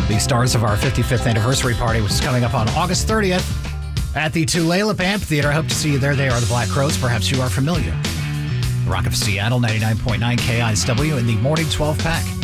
the stars of our 55th anniversary party, which is coming up on August 30th at the Tulalip Amphitheater. I hope to see you there. They are the Black Crowes. Perhaps you are familiar. Rock of Seattle, 99.9 KISW in the morning 12 pack.